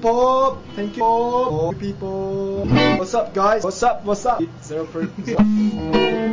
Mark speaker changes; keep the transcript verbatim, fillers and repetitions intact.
Speaker 1: Pop. Thank you, Pop. Thank you, people. What's up, guys? What's up? What's up? Zero per.